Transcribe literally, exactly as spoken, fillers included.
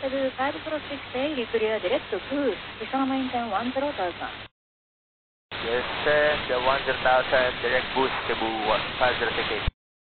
Cebu five zero six eight, clear direct to cruise, Isang maintain one zero thousand. Yes, sir, the one zero thousand, direct boost Cebu five zero six eight.